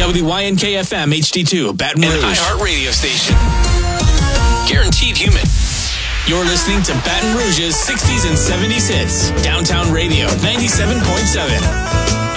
WYNK-FM HD2, Baton Rouge. An iHeart radio station. Guaranteed human. You're listening to Baton Rouge's 60s and 70s hits. Downtown Radio, 97.7.